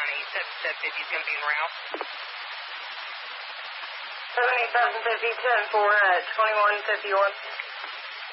He said 50 is going to be en route. 7050, 10-4 at 2151.